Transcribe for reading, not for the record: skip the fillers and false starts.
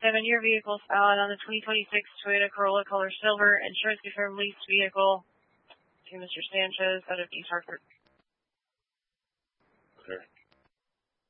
your vehicle is found on the 2026 Toyota Corolla color silver. Insurance confirmed leased vehicle to Mr. Sanchez out of East Hartford. Okay.